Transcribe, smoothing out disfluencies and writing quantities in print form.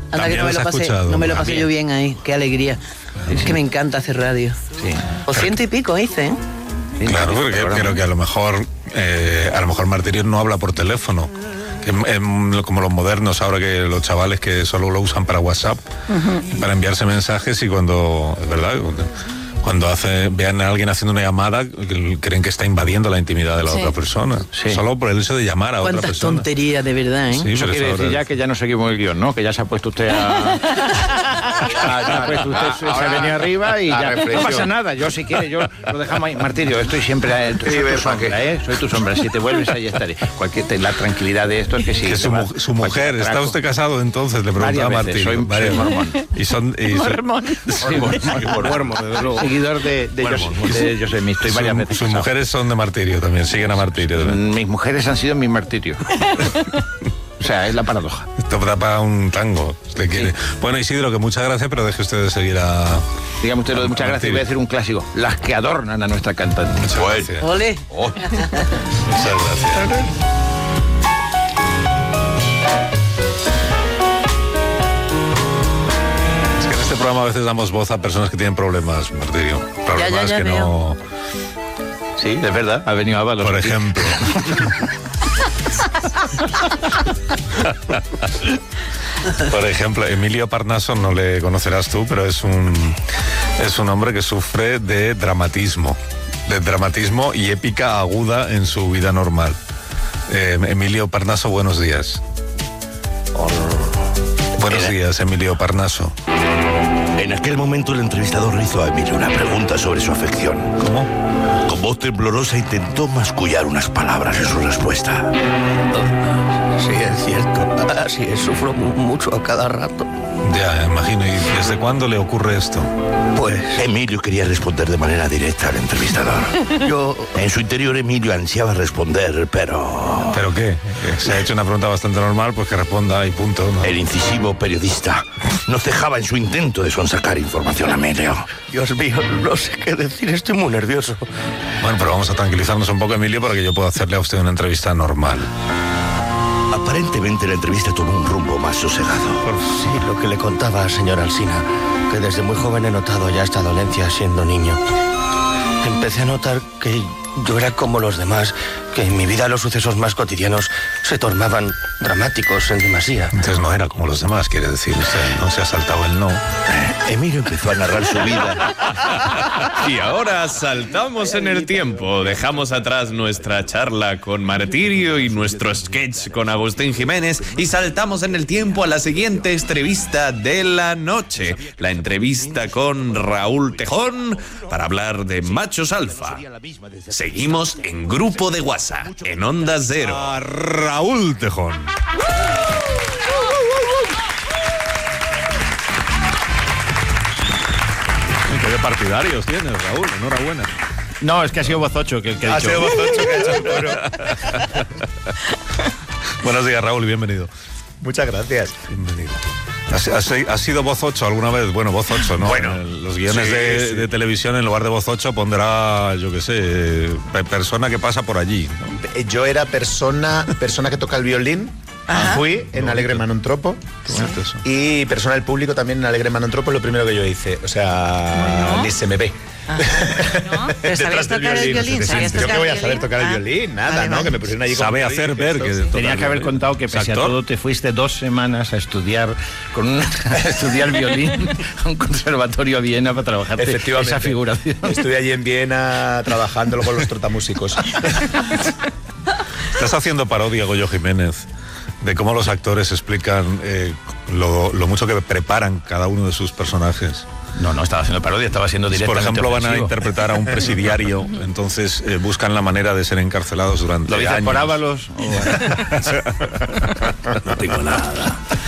Anda que no me lo pasé yo bien ahí, qué alegría. Es que me encanta hacer radio. Sí. O 100 y pico hice, ¿eh? Claro, porque creo que a lo mejor Martirio no habla por teléfono. Como los modernos ahora, que los chavales que solo lo usan para WhatsApp, para enviarse mensajes, y cuando, es verdad, cuando vean a alguien haciendo una llamada, creen que está invadiendo la intimidad de la otra persona. Sí. Solo por el hecho de llamar a otra persona. Cuántas tonterías, de verdad, ¿eh? Sí, eso quiere decir ya que ya no seguimos el guión, ¿no? Que ya se ha puesto usted se ha venido arriba y ya no pasa nada. Yo, si quiere, yo lo dejamos ahí. Martirio, estoy siempre soy tu sombra, ¿eh? Soy tu sombra. Si te vuelves, ahí estaré. La tranquilidad de esto es que sí. Que su mujer, ¿está usted casado entonces? Le preguntaba a Martirio. Soy mormón. Mormón. Mormón, desde luego. Seguidor de José Mí. Estoy varias veces. Sus mujeres son de Martirio también, siguen a Martirio. Mis mujeres han sido mi martirio. O sea, es la paradoja. Esto da para un tango. Bueno, Isidro, que muchas gracias, pero deje usted de seguir a... Dígame usted lo de muchas gracias, voy a decir un clásico. Las que adornan a nuestra cantante. Muchas gracias. ¡Ole! Oh. Muchas gracias. En este programa a veces damos voz a personas que tienen problemas, Martirio. Problemas que no... Sí, es verdad, ha venido Ábalos. Por ejemplo. Por ejemplo, Emilio Parnaso, no le conocerás tú, pero es un hombre que sufre de dramatismo y épica aguda en su vida normal. Emilio Parnaso, buenos días. Buenos días, Emilio Parnaso. En aquel momento el entrevistador le hizo a Emilio una pregunta sobre su afección. ¿Cómo? Con voz temblorosa intentó mascullar unas palabras en su respuesta. Sí, es cierto. Así es, sufro mucho a cada rato. Ya, imagino. ¿Y desde cuándo le ocurre esto? Pues Emilio quería responder de manera directa al entrevistador. En su interior, Emilio ansiaba responder, pero... ¿Pero qué? Se ha hecho una pregunta bastante normal, pues que responda y punto, ¿no? El incisivo periodista no cejaba en su intento de sonsacar información a Emilio. Dios mío, no sé qué decir, estoy muy nervioso. Bueno, pero vamos a tranquilizarnos un poco, Emilio, para que yo pueda hacerle a usted una entrevista normal. Aparentemente la entrevista tomó un rumbo más sosegado. Sí, lo que le contaba, señor Alsina, que desde muy joven he notado ya esta dolencia siendo niño. Empecé a notar que yo era como los demás, que en mi vida los sucesos más cotidianos se tornaban dramáticos en demasía. Entonces no era como los demás, quiere decir usted, no se ha saltado el no. Emilio empezó a narrar su vida. Y ahora saltamos en el tiempo, dejamos atrás nuestra charla con Martirio y nuestro sketch con Agustín Jiménez y saltamos en el tiempo a la siguiente entrevista de la noche, la entrevista con Raúl Tejón para hablar de machos alfa. Seguimos en Grupo de WhatsApp, en Onda Cero. A Raúl Tejón. ¿Qué partidarios tienes, Raúl? Enhorabuena. No, es que ha sido Voz 8 que ha dicho. Ha sido Voz 8 que ha hecho el coro. Buenos días, Raúl, y bienvenido. Muchas gracias. Bienvenido. ¿Has sido Voz 8 alguna vez? Bueno, Voz 8, ¿no? Bueno, los guiones sí. de televisión, en lugar de Voz 8 pondrá, yo qué sé, persona que pasa por allí, ¿no? Yo era persona que toca el violín. Ajá. Fui en Alegre Manontropo. Y persona del público también en Alegre Manontropo, lo primero que yo hice. O sea, ni se me ve. ¿No? ¿Pero sabías tocar el violín? ¿Yo qué voy a saber tocar el violín? Nada, vale, ¿no? vale. Que me pusieron allí con... Sabe hacer ver que... Tenía que haber contado que pese a todo te fuiste 2 semanas a estudiar estudiar violín a un conservatorio a Viena para trabajar esa figuración. Estuve allí en Viena trabajándolo con los trotamúsicos. Estás haciendo parodia, Goyo Jiménez, de cómo los actores explican lo mucho que preparan cada uno de sus personajes. No, estaba haciendo parodia, estaba siendo directamente Por ejemplo, ofensivo. van a interpretar a un presidiario, entonces buscan la manera de ser encarcelados durante ¿Lo dices años. por Ábalos? No tengo nada.